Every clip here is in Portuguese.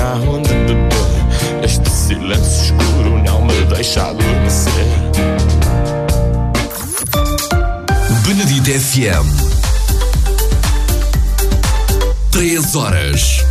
onde beber. Este silêncio escuro não me deixa adormecer. Benedito FM. 3 horas.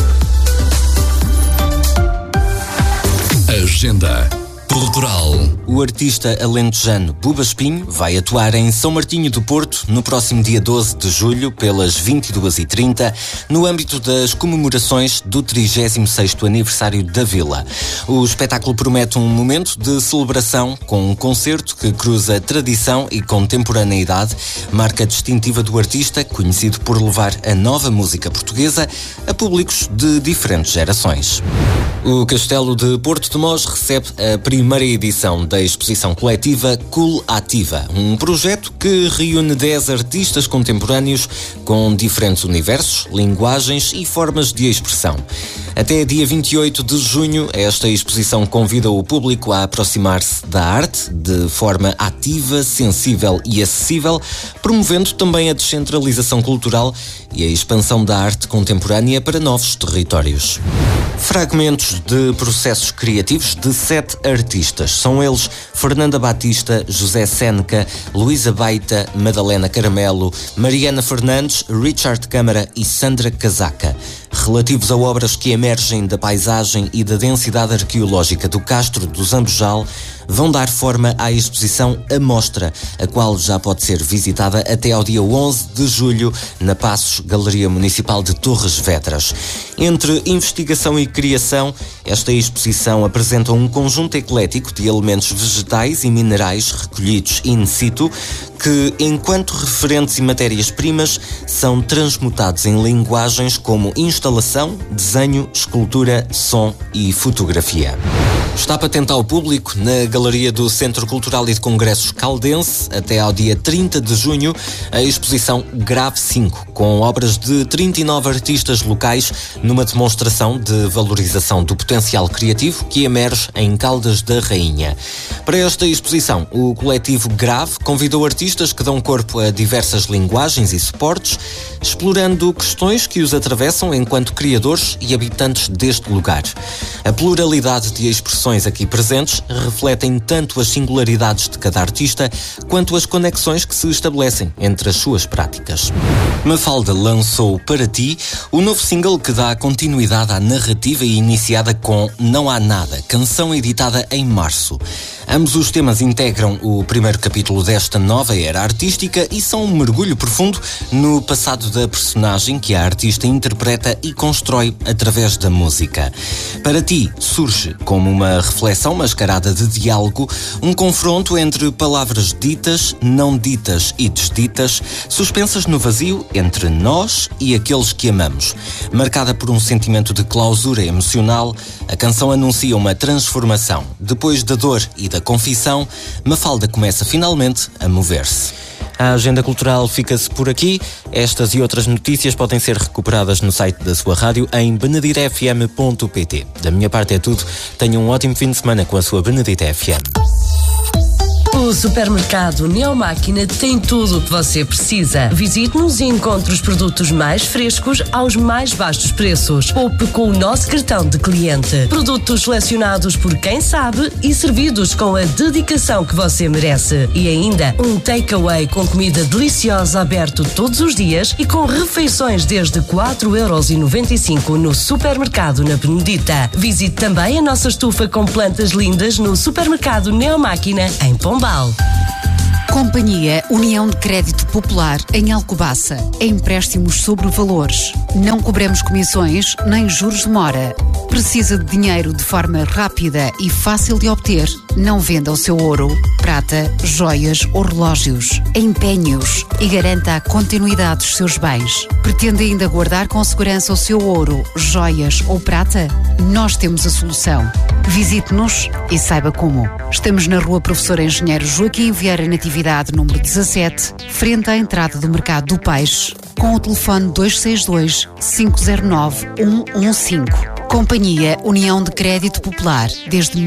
Agenda cultural. O artista alentejano Buba Espinho vai atuar em São Martinho do Porto no próximo dia 12 de julho, pelas 22h30, no âmbito das comemorações do 36º aniversário da Vila. O espetáculo promete um momento de celebração com um concerto que cruza tradição e contemporaneidade, marca distintiva do artista, conhecido por levar a nova música portuguesa a públicos de diferentes gerações. O Castelo de Porto de Mós recebe a primeira edição da exposição coletiva Cool Ativa, um projeto que reúne 10 artistas contemporâneos com diferentes universos, linguagens e formas de expressão. Até dia 28 de junho, esta exposição convida o público a aproximar-se da arte de forma ativa, sensível e acessível, promovendo também a descentralização cultural e a expansão da arte contemporânea para novos territórios. Fragmentos de processos criativos de 7 artistas. São eles Fernanda Batista, José Seneca, Luísa Baita, Madalena Caramelo, Mariana Fernandes, Richard Câmara e Sandra Casaca. Relativos a obras que emergem da paisagem e da densidade arqueológica do Castro do Zambojal, vão dar forma à exposição A Mostra, a qual já pode ser visitada até ao dia 11 de julho na Passos Galeria Municipal de Torres Vedras. Entre investigação e criação, esta exposição apresenta um conjunto eclético de elementos vegetais e minerais recolhidos in situ, que, enquanto referentes e matérias-primas, são transmutados em linguagens como instalação, desenho, escultura, som e fotografia. Está patente ao público na Galeria do Centro Cultural e de Congressos Caldense, até ao dia 30 de junho, a exposição Grave 5, com obras de 39 artistas locais, numa demonstração de valorização do potencial criativo que emerge em Caldas da Rainha. Para esta exposição, o coletivo Grave convidou artistas que dão corpo a diversas linguagens e suportes, explorando questões que os atravessam enquanto criadores e habitantes deste lugar. A pluralidade de expressões aqui presentes refletem tanto as singularidades de cada artista quanto as conexões que se estabelecem entre as suas práticas. Mafalda lançou Para Ti, o novo single que dá continuidade à narrativa iniciada com Não Há Nada, canção editada em março. Ambos os temas integram o primeiro capítulo desta nova era artística e são um mergulho profundo no passado da personagem que a artista interpreta e constrói através da música. Para Ti surge como uma reflexão mascarada de diálogo, um confronto entre palavras ditas, não ditas e desditas, suspensas no vazio entre nós e aqueles que amamos. Marcada por um sentimento de clausura emocional, a canção anuncia uma transformação. Depois da dor e da confissão, Mafalda começa finalmente a mover-se. A agenda cultural fica-se por aqui. Estas e outras notícias podem ser recuperadas no site da sua rádio em beneditefm.pt. Da minha parte é tudo. Tenham um ótimo fim de semana com a sua Benedito FM. O supermercado Neomáquina tem tudo o que você precisa. Visite-nos e encontre os produtos mais frescos aos mais baixos preços. Poupe com o nosso cartão de cliente. Produtos selecionados por quem sabe e servidos com a dedicação que você merece. E ainda um takeaway com comida deliciosa aberto todos os dias e com refeições desde 4,95€ no supermercado na Benedita. Visite também a nossa estufa com plantas lindas no supermercado Neomáquina em Pombal. Companhia União de Crédito Popular em Alcobaça. Empréstimos sobre valores. Não cobramos comissões nem juros de mora. Precisa de dinheiro de forma rápida e fácil de obter? Não venda o seu ouro, prata, joias ou relógios. Empenhe-os e garanta a continuidade dos seus bens. Pretende ainda guardar com segurança o seu ouro, joias ou prata? Nós temos a solução. Visite-nos e saiba como. Estamos na Rua Professor Engenheiro Joaquim Vieira Natividade, número 17, frente à entrada do Mercado do Peixe, com o telefone 262-509-115. Companhia União de Crédito Popular, desde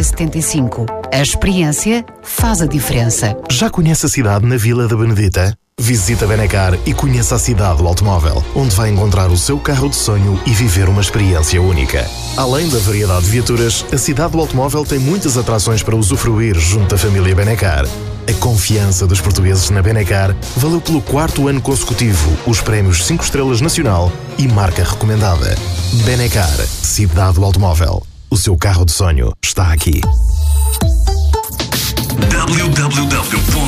1875. A experiência faz a diferença. Já conhece a cidade na Vila da Benedita? Visita Benacar e conheça a cidade do automóvel, onde vai encontrar o seu carro de sonho e viver uma experiência única. Além da variedade de viaturas, a cidade do automóvel tem muitas atrações para usufruir junto da família Benacar. A confiança dos portugueses na Benacar valeu pelo 4º ano consecutivo os prémios 5 estrelas nacional e marca recomendada. Benacar, cidade do automóvel. O seu carro de sonho está aqui. www